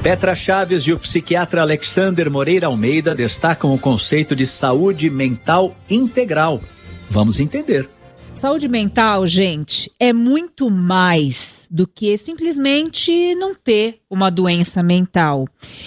Petra Chaves e o psiquiatra Alexander Moreira Almeida destacam o conceito de saúde mental integral. Vamos entender. Saúde mental, gente, é muito mais do que simplesmente não ter uma doença mental.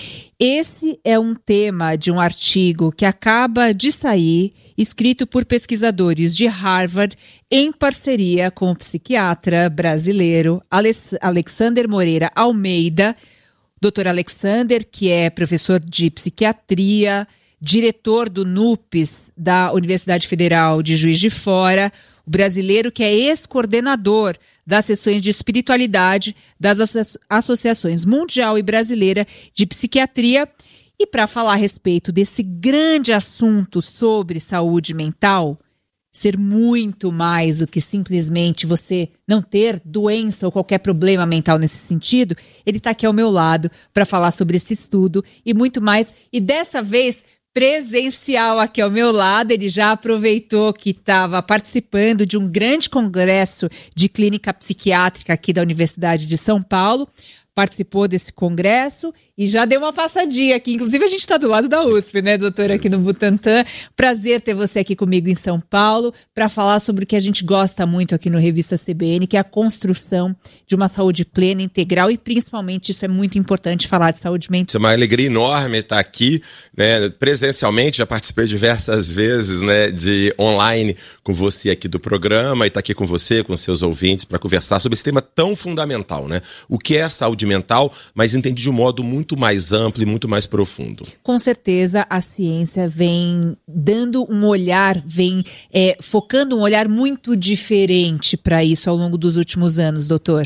Esse é um tema de um artigo que acaba de sair, escrito por pesquisadores de Harvard, em parceria com o psiquiatra brasileiro Alexander Moreira Almeida. Dr. Alexander, que é professor de psiquiatria, diretor do NUPES da Universidade Federal de Juiz de Fora, o brasileiro que é ex-coordenador das seções de espiritualidade das associações mundial e brasileira de psiquiatria. E para falar a respeito desse grande assunto sobre saúde mental, ser muito mais do que simplesmente você não ter doença ou qualquer problema mental nesse sentido, ele está aqui ao meu lado para falar sobre esse estudo e muito mais. E dessa vez, presencial aqui ao meu lado, ele já aproveitou que estava participando de um grande congresso de clínica psiquiátrica aqui da Universidade de São Paulo, participou desse congresso e já deu uma passadinha aqui. Inclusive, a gente está do lado da USP, né, doutora, aqui no Butantã. Prazer ter você aqui comigo em São Paulo para falar sobre o que a gente gosta muito aqui no Revista CBN, que é a construção de uma saúde plena, integral e, principalmente, isso é muito importante, falar de saúde mental. É uma alegria enorme estar aqui, né, presencialmente. Já participei diversas vezes, né, de online com você aqui do programa e estar aqui com você, com seus ouvintes, para conversar sobre esse tema tão fundamental, né? O que é a saúde mental, mas entendido de um modo muito mais amplo e muito mais profundo. Com certeza a ciência vem dando um olhar, vem focando um olhar muito diferente para isso ao longo dos últimos anos, doutor.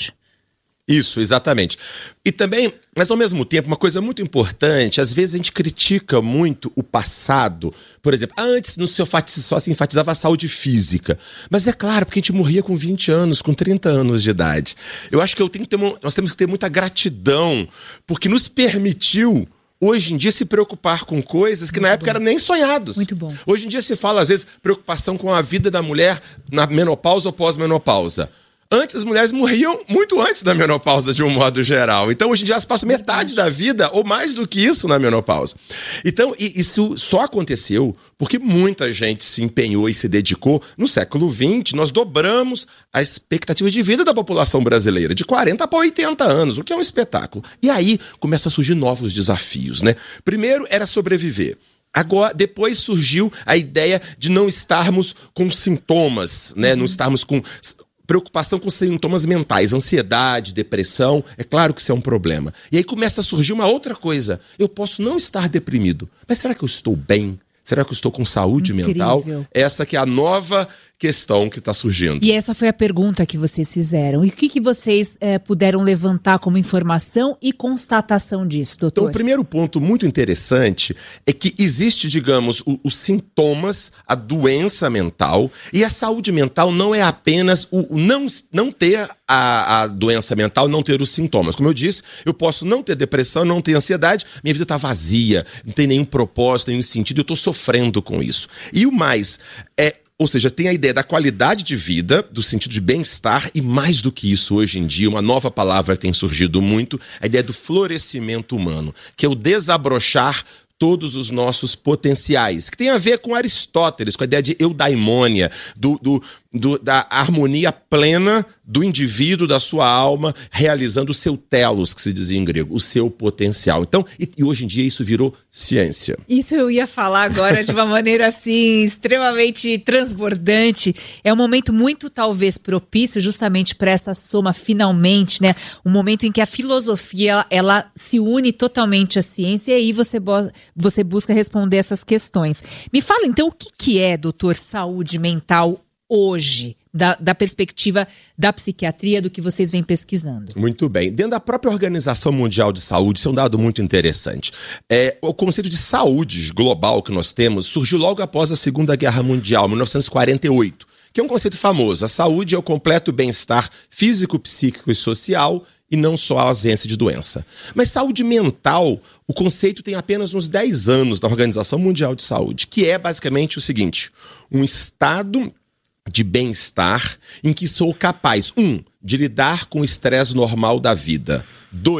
Isso, exatamente. E também, mas ao mesmo tempo, uma coisa muito importante, às vezes a gente critica muito o passado. Por exemplo, antes só se enfatizava a saúde física. Mas é claro, porque a gente morria com 20 anos, com 30 anos de idade. Eu acho que nós temos que ter muita gratidão, porque nos permitiu, hoje em dia, se preocupar com coisas que na época eram nem sonhados. Muito bom. Hoje em dia se fala, às vezes, preocupação com a vida da mulher na menopausa ou pós-menopausa. Antes, as mulheres morriam muito antes da menopausa, de um modo geral. Então, hoje em dia, elas passam metade da vida, ou mais do que isso, na menopausa. Então, isso só aconteceu porque muita gente se empenhou e se dedicou. No século XX, nós dobramos a expectativa de vida da população brasileira, de 40 para 80 anos, o que é um espetáculo. E aí, começam a surgir novos desafios, né? Primeiro, era sobreviver. Agora, depois surgiu a ideia de não estarmos com sintomas, né? Não estarmos com preocupação com sintomas mentais, ansiedade, depressão. É claro que isso é um problema. E aí começa a surgir uma outra coisa. Eu posso não estar deprimido, mas será que eu estou bem? Será que eu estou com saúde mental? Essa que é a nova questão que está surgindo. E essa foi a pergunta que vocês fizeram. E o que vocês puderam levantar como informação e constatação disso, doutor? Então, o primeiro ponto muito interessante é que existe, digamos, os sintomas, a doença mental, e a saúde mental não é apenas o não ter a doença mental, não ter os sintomas. Como eu disse, eu posso não ter depressão, não ter ansiedade, minha vida está vazia, não tem nenhum propósito, nenhum sentido, eu estou sofrendo com isso. E o mais ou seja, tem a ideia da qualidade de vida, do sentido de bem-estar, e mais do que isso, hoje em dia, uma nova palavra tem surgido muito, a ideia do florescimento humano, que é o desabrochar todos os nossos potenciais, que tem a ver com Aristóteles, com a ideia de eudaimonia, da harmonia plena do indivíduo, da sua alma, realizando o seu telos, que se dizia em grego, o seu potencial. Então, e hoje em dia isso virou ciência. Isso eu ia falar agora de uma maneira assim, extremamente transbordante. É um momento muito, talvez, propício justamente para essa soma, finalmente, né? Um momento em que a filosofia, ela se une totalmente à ciência, e aí você busca responder essas questões. Me fala, então, o que é, doutor, saúde mental hoje, da perspectiva da psiquiatria, do que vocês vêm pesquisando? Muito bem. Dentro da própria Organização Mundial de Saúde, isso é um dado muito interessante. O conceito de saúde global que nós temos surgiu logo após a Segunda Guerra Mundial, 1948, que é um conceito famoso. A saúde é o completo bem-estar físico, psíquico e social, e não só a ausência de doença. Mas saúde mental, o conceito tem apenas uns 10 anos da Organização Mundial de Saúde, que é basicamente o seguinte: um estado de bem-estar em que sou capaz, 1, de lidar com o estresse normal da vida, 2,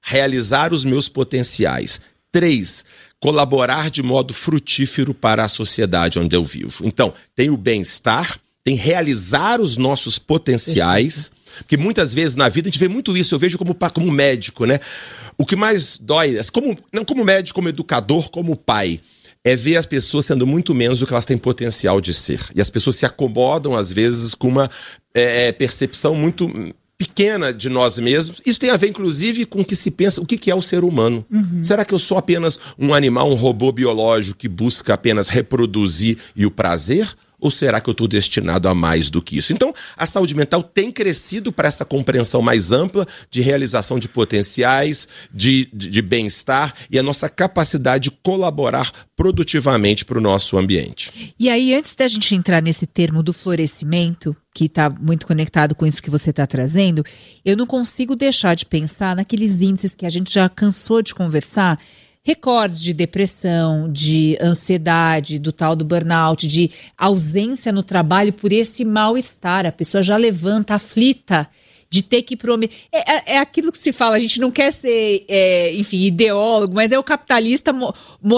realizar os meus potenciais. 3, colaborar de modo frutífero para a sociedade onde eu vivo. Então, tem o bem-estar, tem realizar os nossos potenciais, porque muitas vezes na vida a gente vê muito isso, eu vejo como médico, né? O que mais dói, não como médico, como educador, como pai, é ver as pessoas sendo muito menos do que elas têm potencial de ser. E as pessoas se acomodam, às vezes, com uma percepção muito pequena de nós mesmos. Isso tem a ver, inclusive, com o que se pensa, o que é o ser humano. Será que eu sou apenas um animal, um robô biológico que busca apenas reproduzir e o prazer? Ou será que eu estou destinado a mais do que isso? Então, a saúde mental tem crescido para essa compreensão mais ampla de realização de potenciais, de bem-estar e a nossa capacidade de colaborar produtivamente para o nosso ambiente. E aí, antes da gente entrar nesse termo do florescimento, que está muito conectado com isso que você está trazendo, eu não consigo deixar de pensar naqueles índices que a gente já cansou de conversar, recordes de depressão, de ansiedade, do tal do burnout, de ausência no trabalho por esse mal-estar. A pessoa já levanta aflita de ter que prometer. É aquilo que se fala, a gente não quer ser, ideólogo, mas é o capitalismo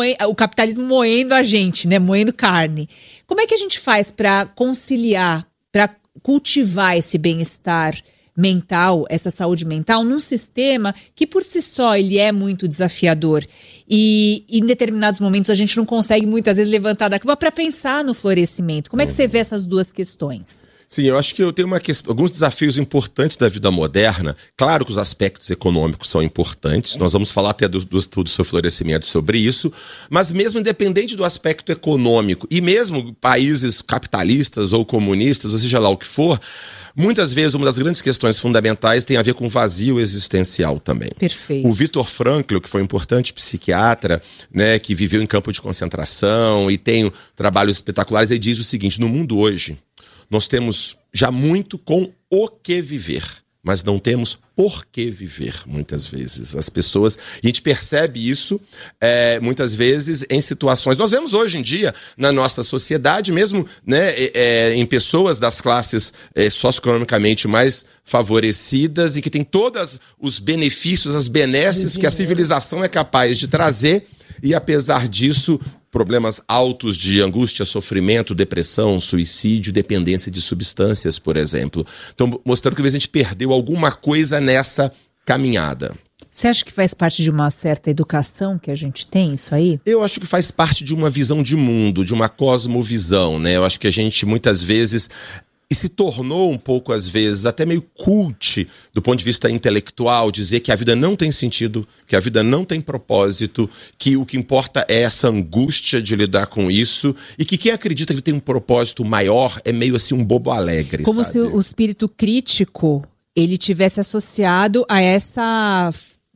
moendo a gente, né? Moendo carne. Como é que a gente faz para conciliar, para cultivar esse bem-estar mental, essa saúde mental, num sistema que por si só ele é muito desafiador e em determinados momentos a gente não consegue muitas vezes levantar da cama para pensar no florescimento. Como é que você vê essas duas questões? Sim, eu acho que eu tenho alguns desafios importantes da vida moderna. Claro que os aspectos econômicos são importantes, nós vamos falar até do estudo sobre florescimento sobre isso, mas mesmo independente do aspecto econômico, e mesmo países capitalistas ou comunistas, ou seja lá o que for, muitas vezes uma das grandes questões fundamentais tem a ver com vazio existencial também. Perfeito. O Viktor Frankl, que foi um importante psiquiatra, né, que viveu em campo de concentração e tem trabalhos espetaculares, ele diz o seguinte: no mundo hoje, nós temos já muito com o que viver, mas não temos por que viver, muitas vezes. As pessoas, e a gente percebe isso muitas vezes em situações. Nós vemos hoje em dia, na nossa sociedade, mesmo, né, em pessoas das classes socioeconomicamente mais favorecidas e que têm todos os benefícios, as benesses que a civilização é capaz de trazer, e apesar disso, problemas altos de angústia, sofrimento, depressão, suicídio, dependência de substâncias, por exemplo. Então, mostrando que às vezes a gente perdeu alguma coisa nessa caminhada. Você acha que faz parte de uma certa educação que a gente tem, isso aí? Eu acho que faz parte de uma visão de mundo, de uma cosmovisão, né? Eu acho que a gente, muitas vezes, e se tornou um pouco, às vezes, até meio cult do ponto de vista intelectual, dizer que a vida não tem sentido, que a vida não tem propósito, que o que importa é essa angústia de lidar com isso, e que quem acredita que tem um propósito maior é meio assim um bobo alegre, como sabe? Se o espírito crítico ele tivesse associado a essa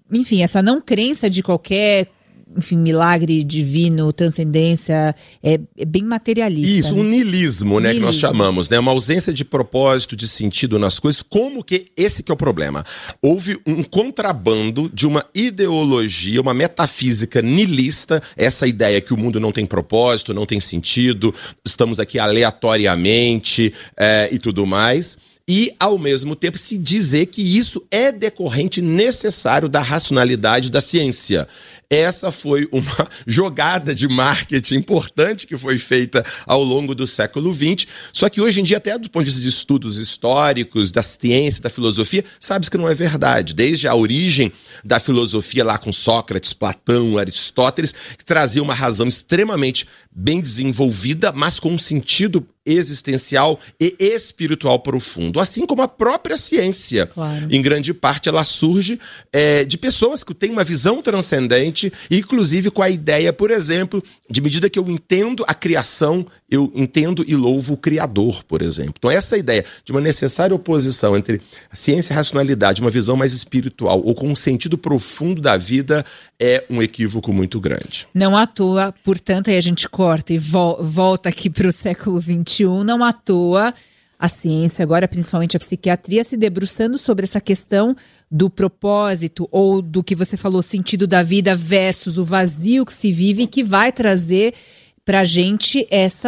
não crença de qualquer milagre divino, transcendência, é bem materialista. Isso, né? um niilismo, né, que nós chamamos, né? Uma ausência de propósito, de sentido nas coisas, como que esse que é o problema. Houve um contrabando de uma ideologia, uma metafísica niilista, essa ideia que o mundo não tem propósito, não tem sentido, estamos aqui aleatoriamente e tudo mais. E, ao mesmo tempo, se dizer que isso é decorrente necessário da racionalidade da ciência. Essa foi uma jogada de marketing importante que foi feita ao longo do século XX, só que hoje em dia, até do ponto de vista de estudos históricos, da ciência, da filosofia, sabe-se que não é verdade. Desde a origem da filosofia lá com Sócrates, Platão, Aristóteles, que trazia uma razão extremamente bem desenvolvida, mas com um sentido existencial e espiritual profundo, assim como a própria ciência. Claro. Em grande parte ela surge de pessoas que têm uma visão transcendente, inclusive com a ideia, por exemplo, de medida que eu entendo a criação, eu entendo e louvo o Criador, por exemplo. Então essa ideia de uma necessária oposição entre a ciência e a racionalidade, uma visão mais espiritual ou com um sentido profundo da vida, é um equívoco muito grande. Não à toa, portanto, aí a gente corta e volta aqui para o século XXI, não à toa a ciência, agora principalmente a psiquiatria, se debruçando sobre essa questão do propósito ou do que você falou, sentido da vida versus o vazio que se vive e que vai trazer para a gente essas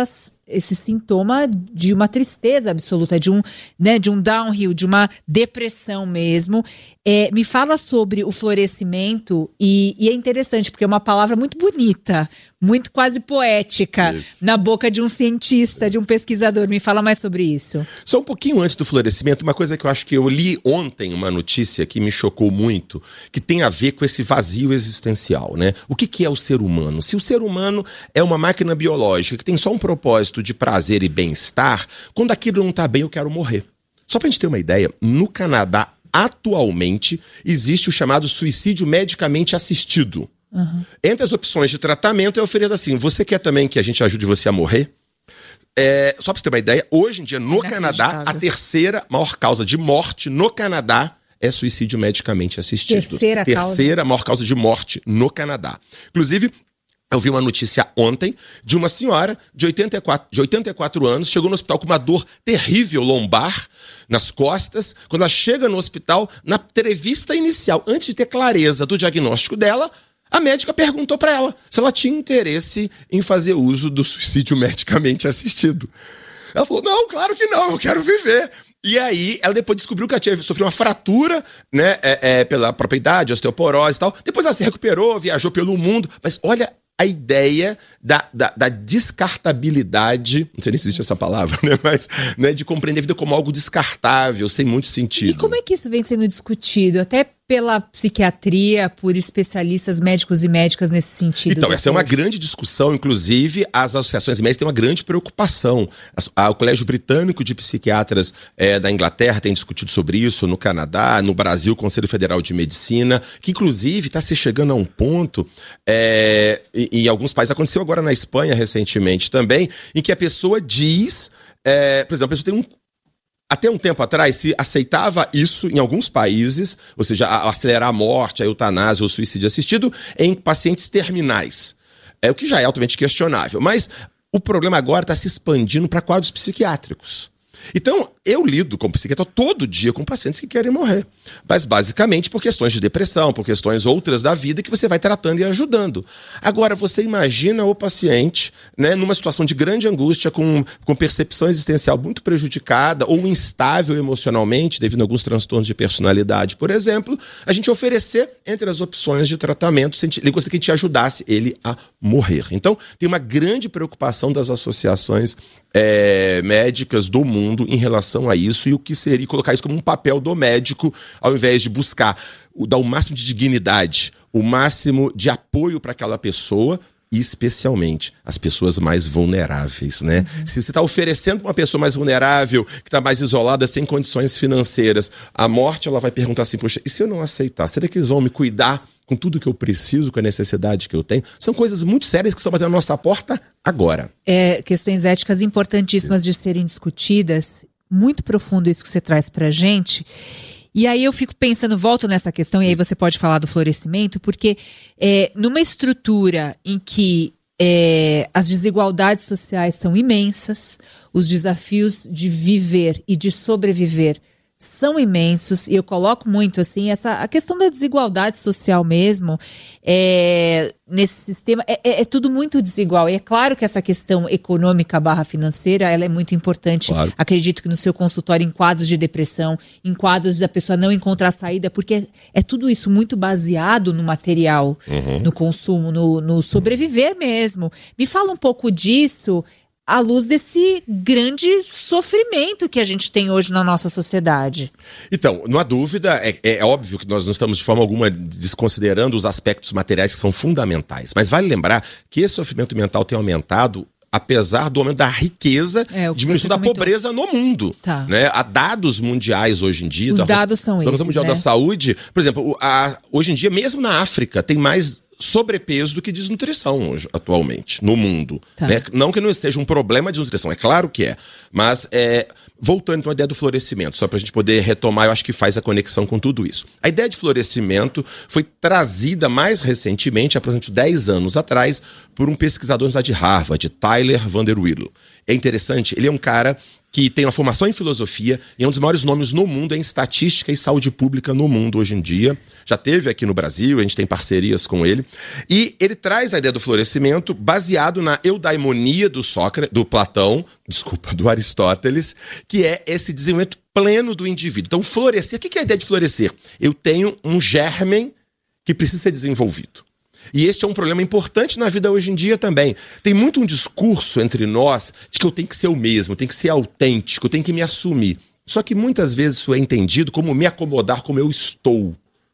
esse sintoma de uma tristeza absoluta, de um downhill, de uma depressão mesmo. Me fala sobre o florescimento e é interessante, porque é uma palavra muito bonita, muito quase poética, na boca de um cientista, de um pesquisador. Me fala mais sobre isso. Só um pouquinho antes do florescimento, uma coisa que eu acho que eu li ontem, uma notícia que me chocou muito, que tem a ver com esse vazio existencial, né? O que é o ser humano? Se o ser humano é uma máquina biológica que tem só um propósito de prazer e bem-estar, quando aquilo não está bem, eu quero morrer. Só pra gente ter uma ideia, no Canadá, atualmente, existe o chamado suicídio medicamente assistido. Uhum. Entre as opções de tratamento é oferecido assim, você quer também que a gente ajude você a morrer? Só pra você ter uma ideia, hoje em dia no Canadá, a terceira maior causa de morte no Canadá é suicídio medicamente assistido. Terceira maior causa de morte no Canadá. Inclusive, eu vi uma notícia ontem de uma senhora de 84 anos, chegou no hospital com uma dor terrível lombar nas costas. Quando ela chega no hospital, na entrevista inicial, antes de ter clareza do diagnóstico dela, a médica perguntou para ela se ela tinha interesse em fazer uso do suicídio medicamente assistido. Ela falou, não, claro que não, eu quero viver. E aí, ela depois descobriu que ela sofreu uma fratura, né, pela própria idade, osteoporose e tal. Depois ela se recuperou, viajou pelo mundo. Mas olha a ideia da descartabilidade, não sei nem se existe essa palavra, né? Mas de compreender a vida como algo descartável, sem muito sentido. E como é que isso vem sendo discutido? Até pela psiquiatria, por especialistas médicos e médicas nesse sentido? Então, essa é uma grande discussão, inclusive as associações médicas têm uma grande preocupação. O Colégio Britânico de Psiquiatras da Inglaterra tem discutido sobre isso, no Canadá, no Brasil, o Conselho Federal de Medicina, que inclusive está se chegando a um ponto, em alguns países, aconteceu agora na Espanha recentemente também, em que a pessoa diz, por exemplo, a pessoa tem até um tempo atrás se aceitava isso em alguns países, ou seja, acelerar a morte, a eutanásia ou o suicídio assistido em pacientes terminais. O que já é altamente questionável. Mas o problema agora está se expandindo para quadros psiquiátricos. Então, eu lido como psiquiatra todo dia com pacientes que querem morrer. Mas basicamente por questões de depressão, por questões outras da vida que você vai tratando e ajudando. Agora, você imagina o paciente, né, numa situação de grande angústia, com percepção existencial muito prejudicada ou instável emocionalmente, devido a alguns transtornos de personalidade, por exemplo, a gente oferecer entre as opções de tratamento, ele gostaria que a gente ajudasse ele a morrer. Então, tem uma grande preocupação das associações médicas do mundo em relação a isso, e o que seria colocar isso como um papel do médico, ao invés de buscar dar o máximo de dignidade, o máximo de apoio para aquela pessoa, e especialmente as pessoas mais vulneráveis, né? Uhum. Se você está oferecendo uma pessoa mais vulnerável, que está mais isolada, sem condições financeiras, a morte, ela vai perguntar assim, poxa, e se eu não aceitar? Será que eles vão me cuidar com tudo que eu preciso, com a necessidade que eu tenho? São coisas muito sérias que estão batendo na nossa porta agora. Questões éticas importantíssimas de serem discutidas. Muito profundo isso que você traz pra gente. E aí eu fico pensando, volto nessa questão, e aí você pode falar do florescimento, porque numa estrutura em que as desigualdades sociais são imensas, os desafios de viver e de sobreviver são imensos, e eu coloco muito assim, a questão da desigualdade social mesmo, nesse sistema, é tudo muito desigual. E é claro que essa questão econômica / financeira, ela é muito importante. Claro. Acredito que no seu consultório, em quadros de depressão, em quadros da pessoa não encontrar saída, porque é tudo isso muito baseado no material, no consumo, no sobreviver mesmo. Me fala um pouco disso, à luz desse grande sofrimento que a gente tem hoje na nossa sociedade. Então, não há dúvida, é óbvio que nós não estamos de forma alguma desconsiderando os aspectos materiais que são fundamentais, mas vale lembrar que esse sofrimento mental tem aumentado apesar do aumento da riqueza, diminuição da pobreza no mundo. Tá. Né? Há dados mundiais hoje em dia. Os dados são esses, Organização Mundial da Saúde, por exemplo, hoje em dia, mesmo na África, tem mais sobrepeso do que desnutrição hoje, atualmente, no mundo. Tá. Né? Não que não seja um problema de desnutrição, é claro que é. Mas, voltando então à ideia do florescimento, só para a gente poder retomar, eu acho que faz a conexão com tudo isso. A ideia de florescimento foi trazida mais recentemente, há aproximadamente 10 anos atrás, por um pesquisador de Harvard, Tyler Van der Weel. É interessante, ele é um cara que tem uma formação em filosofia e é um dos maiores nomes no mundo em estatística e saúde pública no mundo hoje em dia. Já teve aqui no Brasil, a gente tem parcerias com ele. E ele traz a ideia do florescimento baseado na eudaimonia do Aristóteles, que é esse desenvolvimento pleno do indivíduo. Então, florescer, o que é a ideia de florescer? Eu tenho um germen que precisa ser desenvolvido. E este é um problema importante na vida hoje em dia também. Tem muito um discurso entre nós de que eu tenho que ser o mesmo, eu tenho que ser autêntico, eu tenho que me assumir. Só que muitas vezes isso é entendido como me acomodar como eu estou.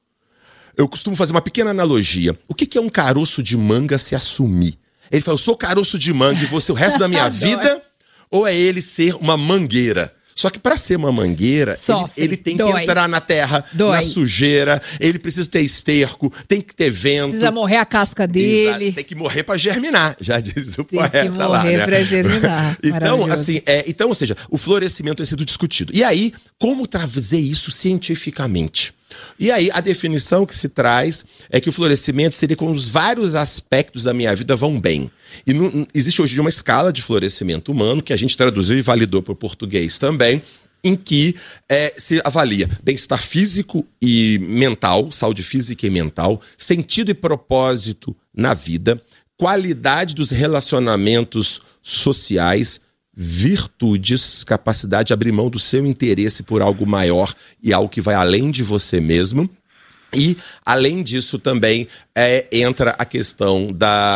Eu costumo fazer uma pequena analogia. O que é um caroço de manga se assumir? Ele fala, eu sou caroço de manga e vou ser o resto da minha vida? Ou é ele ser uma mangueira? Só que para ser uma mangueira, ele tem que entrar na terra, na sujeira, ele precisa ter esterco, tem que ter vento. Precisa morrer a casca dele. Tem que morrer para germinar, já diz o poeta lá, né? Tem que morrer para germinar. Então, assim, ou seja, o florescimento tem sido discutido. E aí, como trazer isso cientificamente? E aí, a definição que se traz é que o florescimento seria quando os vários aspectos da minha vida vão bem. E existe hoje uma escala de florescimento humano, que a gente traduziu e validou para o português também, em que se avalia bem-estar físico e mental, saúde física e mental, sentido e propósito na vida, qualidade dos relacionamentos sociais, virtudes, capacidade de abrir mão do seu interesse por algo maior e algo que vai além de você mesmo. E, além disso, também entra a questão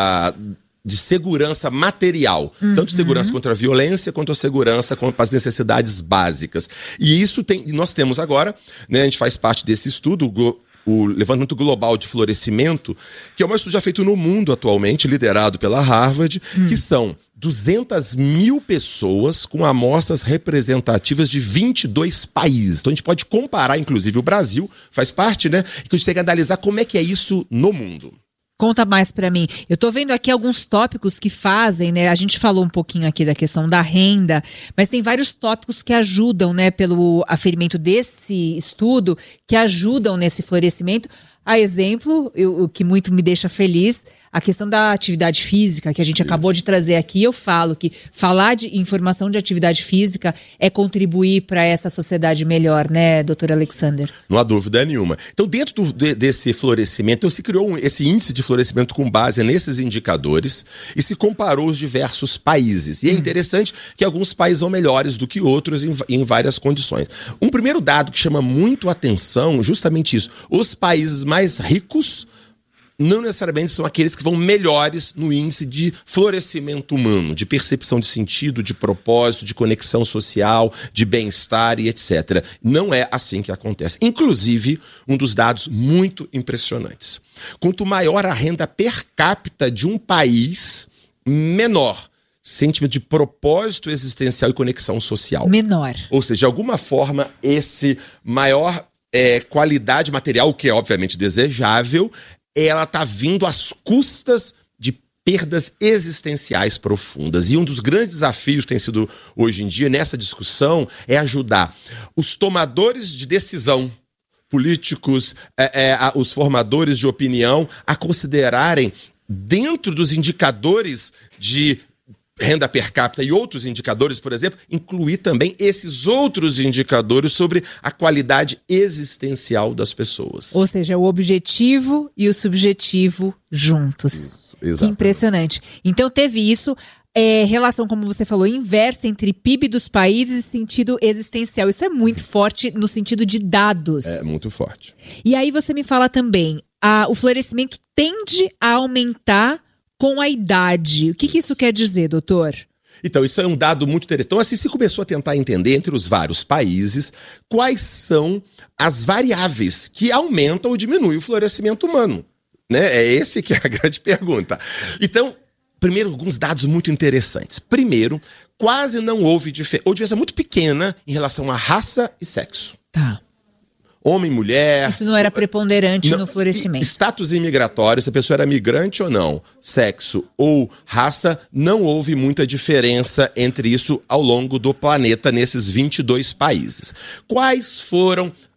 de segurança material. Tanto segurança contra a violência, quanto a segurança contra as necessidades básicas. E isso nós temos agora, né, a gente faz parte desse estudo, o Levantamento Global de Florescimento, que é um estudo já feito no mundo atualmente, liderado pela Harvard, que são 200 mil pessoas com amostras representativas de 22 países. Então a gente pode comparar, inclusive o Brasil faz parte, né? E consegue analisar como é que é isso no mundo. Conta mais pra mim. Eu tô vendo aqui alguns tópicos que fazem, né? A gente falou um pouquinho aqui da questão da renda, mas tem vários tópicos que ajudam, né? Pelo aferimento desse estudo, que ajudam nesse florescimento. A exemplo, o que muito me deixa feliz, a questão da atividade física, que a gente acabou de trazer aqui. Eu falo que falar de informação de atividade física é contribuir para essa sociedade melhor, né, doutor Alexander? Não há dúvida nenhuma. Então, dentro desse florescimento, se criou esse índice de florescimento com base nesses indicadores e se comparou os diversos países. E é interessante que alguns países são melhores do que outros em várias condições. Um primeiro dado que chama muito a atenção, justamente isso, os países mais ricos não necessariamente são aqueles que vão melhores no índice de florescimento humano, de percepção de sentido, de propósito, de conexão social, de bem-estar e etc. Não é assim que acontece. Inclusive, um dos dados muito impressionantes. Quanto maior a renda per capita de um país, menor sentimento de propósito existencial e conexão social. Menor. Ou seja, de alguma forma, esse maior qualidade material, que é obviamente desejável, ela está vindo às custas de perdas existenciais profundas. E um dos grandes desafios que tem sido hoje em dia nessa discussão é ajudar os tomadores de decisão, políticos, os formadores de opinião, a considerarem, dentro dos indicadores de renda per capita e outros indicadores, por exemplo, incluir também esses outros indicadores sobre a qualidade existencial das pessoas. Ou seja, o objetivo e o subjetivo juntos. Isso, que impressionante. Então teve isso, relação, como você falou, inversa entre PIB dos países e sentido existencial. Isso é muito forte no sentido de dados. É muito forte. E aí você me fala também, o florescimento tende a aumentar com a idade. O que isso quer dizer, doutor? Então, isso é um dado muito interessante. Então, assim, se começou a tentar entender entre os vários países quais são as variáveis que aumentam ou diminuem o florescimento humano. Né? É esse que é a grande pergunta. Então, primeiro, alguns dados muito interessantes. Primeiro, quase não houve diferença muito pequena em relação a raça e sexo. Tá. Homem, mulher... Isso não era preponderante no florescimento. Status imigratório, se a pessoa era migrante ou não, sexo ou raça, não houve muita diferença entre isso ao longo do planeta, nesses 22 países. Quais foram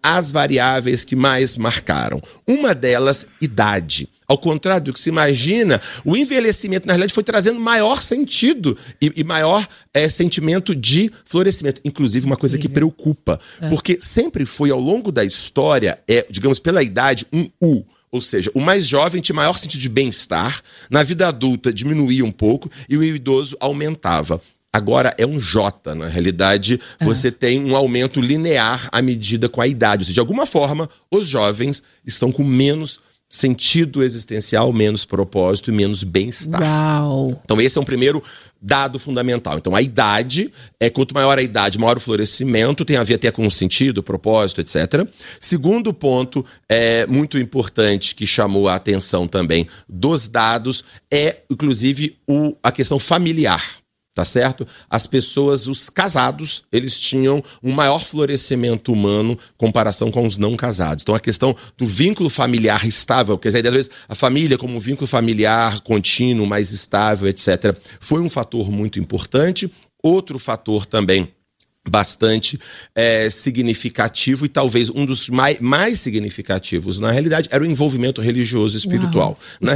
as variáveis que mais marcaram. Uma delas, idade. Ao contrário do que se imagina, o envelhecimento, na realidade, foi trazendo maior sentido e maior sentimento de florescimento. Inclusive, uma coisa que preocupa. Porque sempre foi, ao longo da história, digamos, pela idade, um U. Ou seja, o mais jovem tinha maior sentido de bem-estar, na vida adulta diminuía um pouco e o idoso aumentava. Agora é um J, na realidade, você tem um aumento linear à medida com a idade. Ou seja, de alguma forma, os jovens estão com menos sentido existencial, menos propósito e menos bem-estar. Uau! Então esse é um primeiro dado fundamental. Então a idade, quanto maior a idade, maior o florescimento, tem a ver até com o sentido, propósito, etc. Segundo ponto, muito importante, que chamou a atenção também dos dados, inclusive, a questão familiar. Tá certo? As pessoas, os casados, eles tinham um maior florescimento humano em comparação com os não casados. Então a questão do vínculo familiar estável, quer dizer, às vezes a família como um vínculo familiar contínuo, mais estável, etc., foi um fator muito importante. Outro fator também bastante significativo, e talvez um dos mais significativos, na realidade, era o envolvimento religioso e espiritual.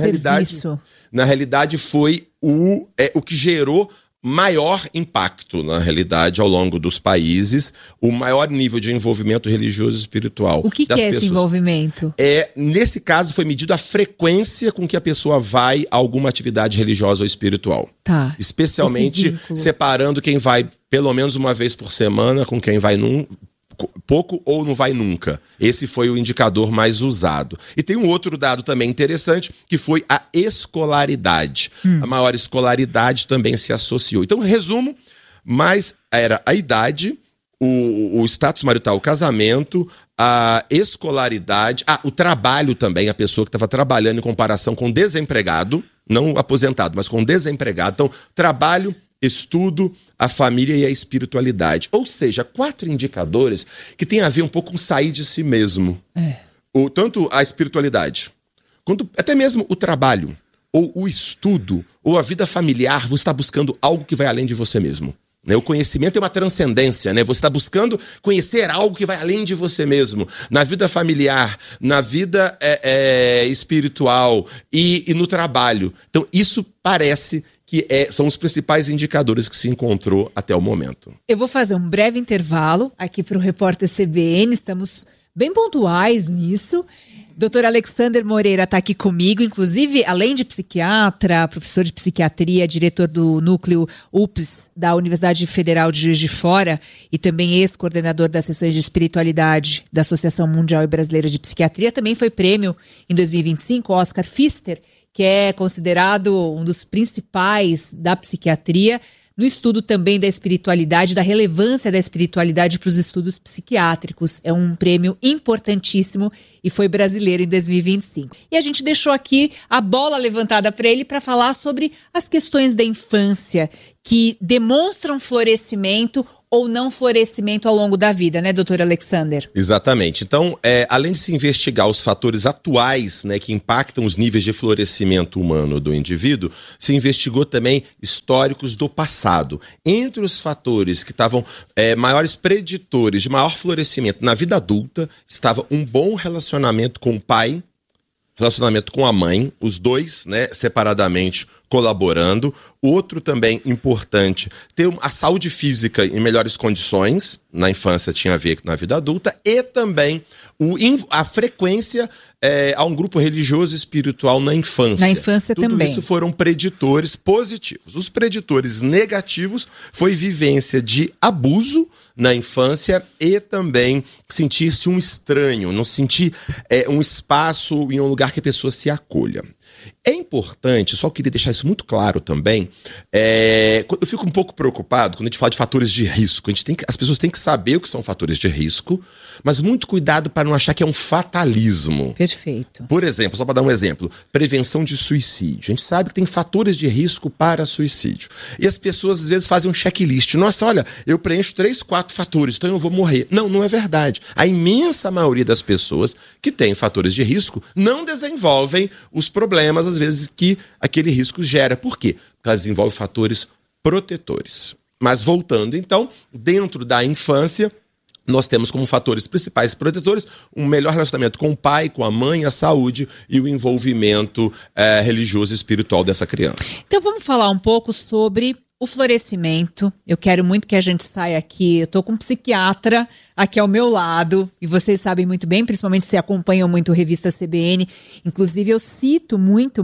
Na realidade, foi o que gerou maior impacto, na realidade, ao longo dos países, o maior nível de envolvimento religioso e espiritual. O que é esse envolvimento? Nesse caso, foi medido a frequência com que a pessoa vai a alguma atividade religiosa ou espiritual. Tá. Especialmente separando quem vai pelo menos uma vez por semana com quem vai pouco ou não vai nunca. Esse foi o indicador mais usado. E tem um outro dado também interessante, que foi a escolaridade. A maior escolaridade também se associou. Então, resumo, mas era a idade, o status marital, o casamento, a escolaridade, o trabalho também, a pessoa que estava trabalhando em comparação com desempregado, não aposentado, mas com desempregado. Então, trabalho, estudo, a família e a espiritualidade. Ou seja, 4 indicadores que têm a ver um pouco com sair de si mesmo. Tanto a espiritualidade, quanto até mesmo o trabalho, ou o estudo, ou a vida familiar. Você está buscando algo que vai além de você mesmo. O conhecimento é uma transcendência, né? Você está buscando conhecer algo que vai além de você mesmo. Na vida familiar, na vida espiritual e no trabalho. Então, isso parece que são os principais indicadores que se encontrou até o momento. Eu vou fazer um breve intervalo aqui para o Repórter CBN, estamos bem pontuais nisso. Dr. Alexander Moreira está aqui comigo, inclusive, além de psiquiatra, professor de psiquiatria, diretor do núcleo UPS da Universidade Federal de Juiz de Fora e também ex-coordenador das sessões de espiritualidade da Associação Mundial e Brasileira de Psiquiatria. Também foi prêmio em 2025, Oscar Pfister, que é considerado um dos principais da psiquiatria, no estudo também da espiritualidade, da relevância da espiritualidade para os estudos psiquiátricos. É um prêmio importantíssimo e foi brasileiro em 2025. E a gente deixou aqui a bola levantada para ele para falar sobre as questões da infância que demonstram florescimento ou não florescimento ao longo da vida, né, doutor Alexander? Exatamente. Então, além de se investigar os fatores atuais, né, que impactam os níveis de florescimento humano do indivíduo, se investigou também históricos do passado. Entre os fatores que estavam maiores preditores de maior florescimento na vida adulta, estava um bom relacionamento com o pai, relacionamento com a mãe, os dois, né, separadamente colaborando. Outro também importante, ter a saúde física em melhores condições, na infância tinha a ver com na vida adulta, e também a frequência a um grupo religioso e espiritual na infância. Na infância Tudo também. Isso foram preditores positivos. Os preditores negativos foi vivência de abuso na infância e também sentir-se um estranho, não sentir um espaço em um lugar que a pessoa se acolha. É importante, só queria deixar isso muito claro também, eu fico um pouco preocupado quando a gente fala de fatores de risco. As pessoas têm que saber o que são fatores de risco, mas muito cuidado para não achar que é um fatalismo. Perfeito. Por exemplo, só para dar um exemplo, prevenção de suicídio. A gente sabe que tem fatores de risco para suicídio. E as pessoas às vezes fazem um checklist. Nossa, olha, eu preencho 3, 4 fatores, então eu vou morrer. Não, não é verdade. A imensa maioria das pessoas que têm fatores de risco não desenvolvem os problemas, às vezes, que aquele risco gera. Por quê? Porque elas desenvolvem fatores protetores. Mas voltando, então, dentro da infância, nós temos como fatores principais protetores um melhor relacionamento com o pai, com a mãe, a saúde e o envolvimento religioso e espiritual dessa criança. Então vamos falar um pouco sobre o florescimento. Eu quero muito que a gente saia aqui. Eu estou com um psiquiatra aqui ao meu lado, e vocês sabem muito bem, principalmente se acompanham muito a revista CBN. Inclusive, eu cito muito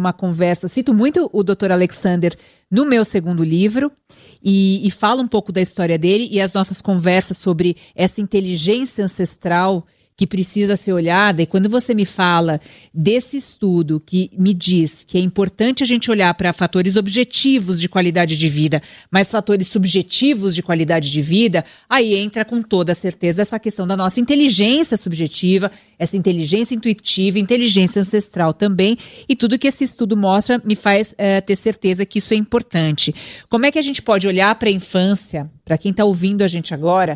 o Dr. Alexander no meu segundo livro, e falo um pouco da história dele e as nossas conversas sobre essa inteligência ancestral que precisa ser olhada. E quando você me fala desse estudo que me diz que é importante a gente olhar para fatores objetivos de qualidade de vida, mas fatores subjetivos de qualidade de vida, aí entra com toda certeza essa questão da nossa inteligência subjetiva, essa inteligência intuitiva, inteligência ancestral também, e tudo que esse estudo mostra me faz ter certeza que isso é importante. Como é que a gente pode olhar para a infância, para quem está ouvindo a gente agora,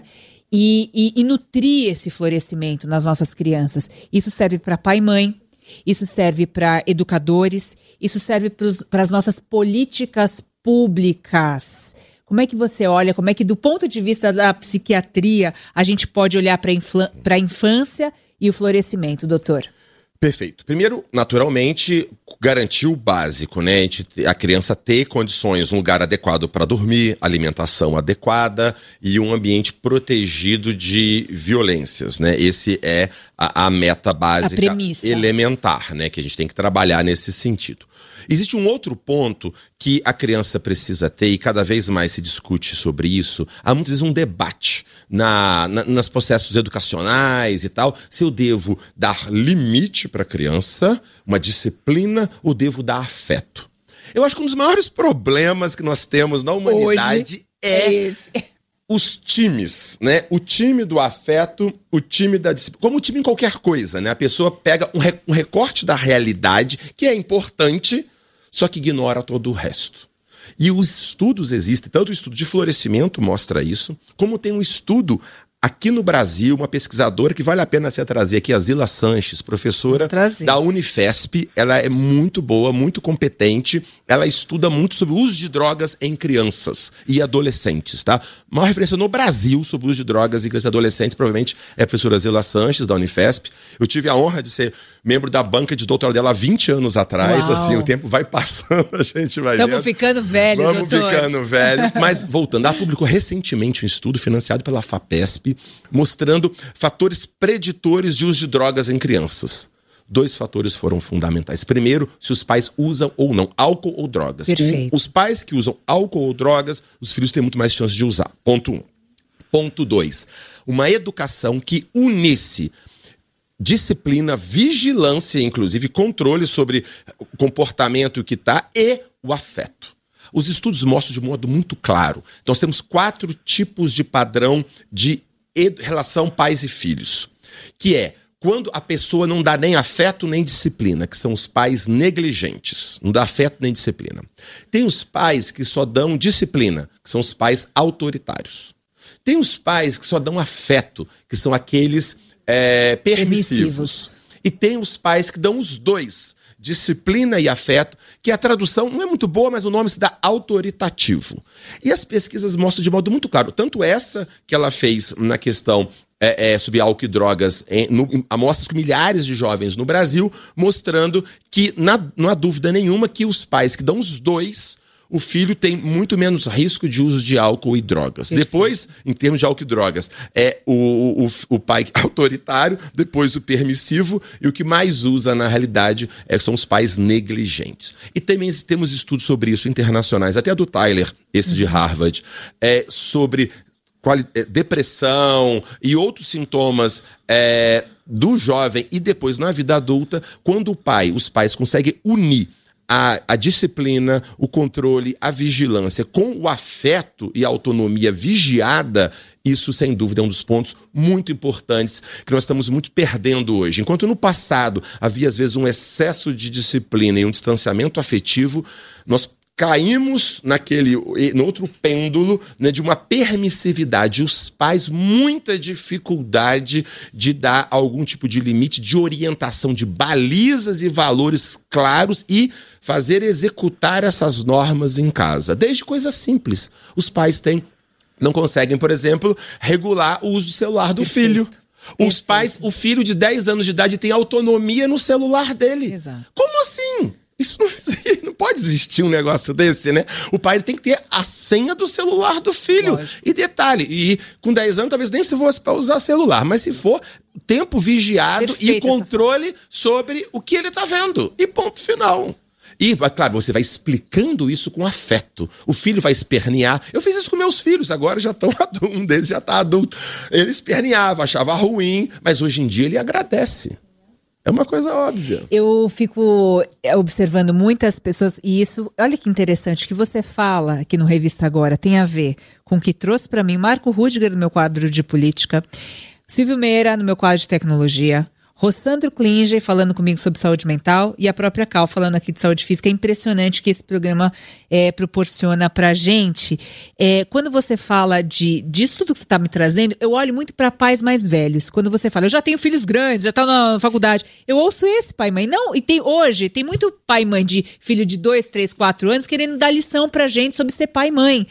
e nutrir esse florescimento nas nossas crianças? Isso serve para pai e mãe, isso serve para educadores, isso serve para as nossas políticas públicas. Como é que você olha, como é que do ponto de vista da psiquiatria a gente pode olhar para a infância e o florescimento, doutor? Perfeito. Primeiro, naturalmente, garantir o básico, né? A criança ter condições, um lugar adequado para dormir, alimentação adequada e um ambiente protegido de violências, né? Esse é a meta básica, a premissa elementar, né? Que a gente tem que trabalhar nesse sentido. Existe um outro ponto que a criança precisa ter, e cada vez mais se discute sobre isso. Há muitas vezes um debate nos processos educacionais e tal, se eu devo dar limite para a criança, uma disciplina, ou devo dar afeto. Eu acho que um dos maiores problemas que nós temos na humanidade hoje é esse. Os times, né? O time do afeto, o time da disciplina. Como o time em qualquer coisa, né? A pessoa pega um recorte da realidade, que é importante, só que ignora todo o resto. E os estudos existem, tanto o estudo de florescimento mostra isso, como tem um estudo aqui no Brasil, uma pesquisadora que vale a pena você trazer aqui, a Zila Sanches, professora da Unifesp. Ela é muito boa, muito competente. Ela estuda muito sobre o uso de drogas em crianças e adolescentes, tá? A maior referência no Brasil sobre o uso de drogas em crianças e adolescentes, provavelmente, é a professora Zila Sanches, da Unifesp. Eu tive a honra de ser membro da banca de doutorado dela há 20 anos atrás. Uau. Assim, o tempo vai passando, a gente vai vendo. Estamos ficando velho, doutor. Vamos ficando velho. Mas, voltando, ela publicou recentemente um estudo financiado pela FAPESP, mostrando fatores preditores de uso de drogas em crianças. 2 fatores foram fundamentais. Primeiro, se os pais usam ou não álcool ou drogas. Perfeito. Os pais que usam álcool ou drogas, os filhos têm muito mais chance de usar. Ponto 1. Ponto 2. Uma educação que unisse disciplina, vigilância, inclusive controle sobre o comportamento que está, e o afeto. Os estudos mostram de modo muito claro. Então, nós temos 4 tipos de padrão de relação pais e filhos, que é quando a pessoa não dá nem afeto nem disciplina, que são os pais negligentes, não dá afeto nem disciplina. Tem os pais que só dão disciplina, que são os pais autoritários. Tem os pais que só dão afeto, que são aqueles permissivos. E tem os pais que dão os dois, disciplina e afeto, que a tradução não é muito boa, mas o nome se dá autoritativo. E as pesquisas mostram de modo muito claro, tanto essa que ela fez na questão sobre álcool e drogas, amostras com milhares de jovens no Brasil, mostrando que não há dúvida nenhuma que os pais que dão os dois, o filho tem muito menos risco de uso de álcool e drogas. Perfeito. Depois, em termos de álcool e drogas, é o pai autoritário, depois o permissivo, e o que mais usa, na realidade, são os pais negligentes. E também temos estudos sobre isso internacionais, até do Tyler, esse de Harvard, sobre depressão e outros sintomas do jovem e depois na vida adulta, quando os pais conseguem unir a disciplina, o controle, a vigilância com o afeto e a autonomia vigiada. Isso, sem dúvida, é um dos pontos muito importantes que nós estamos muito perdendo hoje. Enquanto no passado havia, às vezes, um excesso de disciplina e um distanciamento afetivo, nós caímos no outro pêndulo, né, de uma permissividade. Os pais, muita dificuldade de dar algum tipo de limite, de orientação, de balizas e valores claros e fazer executar essas normas em casa. Desde coisas simples. Os pais têm não conseguem, por exemplo, regular o uso do celular do filho. Os pais, o filho de 10 anos de idade tem autonomia no celular dele. Exato. Como assim? Isso não pode existir um negócio desse, né? O pai tem que ter a senha do celular do filho. Lógico. E detalhe, e com 10 anos talvez nem se fosse para usar celular, mas se for, tempo vigiado Perfeita e controle sobre o que ele tá vendo. E ponto final. E, claro, você vai explicando isso com afeto. O filho vai espernear. Eu fiz isso com meus filhos, agora já estão adultos. Um deles já está adulto. Ele esperneava, achava ruim, mas hoje em dia ele agradece. É uma coisa óbvia. Eu fico observando muitas pessoas, e isso, olha que interessante, o que você fala aqui no Revista Agora tem a ver com o que trouxe para mim Marco Rudiger no meu quadro de política, Silvio Meira no meu quadro de tecnologia, Rossandro Klinger falando comigo sobre saúde mental e a própria Cal falando aqui de saúde física. É impressionante que esse programa proporciona pra gente. Quando você fala disso tudo que você está me trazendo, eu olho muito para pais mais velhos. Quando você fala, eu já tenho filhos grandes, já tá na faculdade. Eu ouço esse pai e mãe. Não, e hoje tem muito pai e mãe de filho de 2, 3, 4 anos querendo dar lição pra gente sobre ser pai e mãe.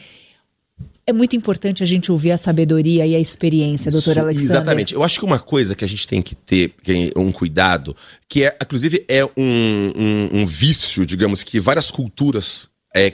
É muito importante a gente ouvir a sabedoria e a experiência, doutora Alexandre. Exatamente. Eu acho que uma coisa que a gente tem que ter um cuidado, que inclusive é um vício, digamos, que várias culturas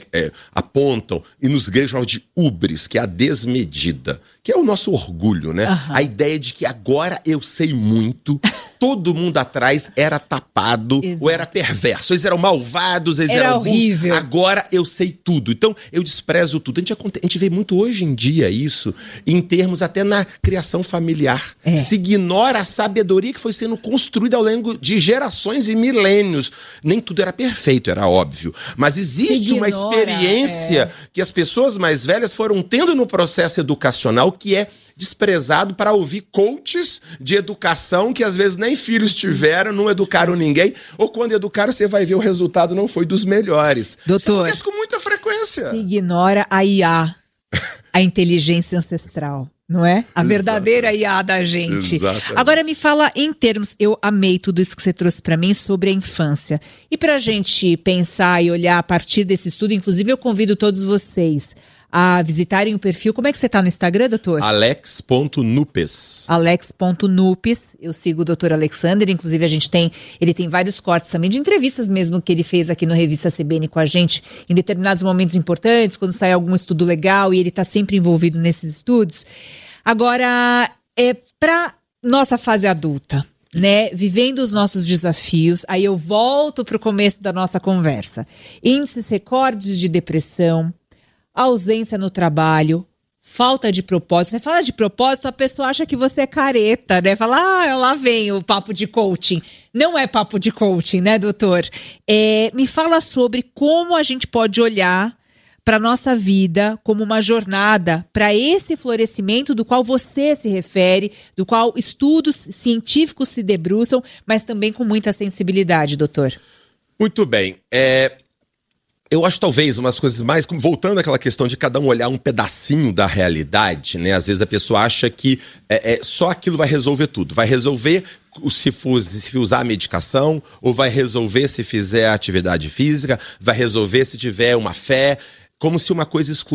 apontam, e nos gregos chamam de hubris, que é a desmedida, que é o nosso orgulho, né? Uhum. A ideia de que agora eu sei muito, todo mundo atrás era tapado, ou era perverso, eles eram malvados, eles eram horrível. Agora eu sei tudo, então eu desprezo tudo. A gente vê muito hoje em dia isso, em termos até na criação familiar. Se ignora a sabedoria que foi sendo construída ao longo de gerações e milênios. Nem tudo era perfeito, era óbvio, mas existe uma experiência que as pessoas mais velhas foram tendo no processo educacional, que é desprezado para ouvir coaches de educação que às vezes nem filhos tiveram, não educaram ninguém, ou quando educaram você vai ver o resultado não foi dos melhores. Doutor, isso acontece com muita frequência. Se ignora a IA, a inteligência ancestral, não é? A verdadeira IA da gente. Exatamente. Agora me fala em termos, eu amei tudo isso que você trouxe para mim sobre a infância. E pra gente pensar e olhar a partir desse estudo, inclusive eu convido todos vocês a visitarem o perfil. Como é que você tá no Instagram, doutor? Alex.nupes. Alex.nupes. Eu sigo o doutor Alexandre, inclusive ele tem vários cortes também de entrevistas mesmo que ele fez aqui no Revista CBN com a gente em determinados momentos importantes, quando sai algum estudo legal, e ele tá sempre envolvido nesses estudos. Agora, pra nossa fase adulta, né, vivendo os nossos desafios, aí eu volto pro começo da nossa conversa. Índices recordes de depressão, ausência no trabalho, falta de propósito. Você fala de propósito, a pessoa acha que você é careta, né? Fala, lá vem o papo de coaching. Não é papo de coaching, né, doutor? Me fala sobre como a gente pode olhar para nossa vida como uma jornada para esse florescimento do qual você se refere, do qual estudos científicos se debruçam, mas também com muita sensibilidade, doutor. Muito bem. Eu acho talvez umas coisas mais, voltando àquela questão de cada um olhar um pedacinho da realidade, né? Às vezes a pessoa acha que só aquilo vai resolver tudo. Vai resolver se usar a medicação, ou vai resolver se fizer atividade física, vai resolver se tiver uma fé, como se uma coisa excluísse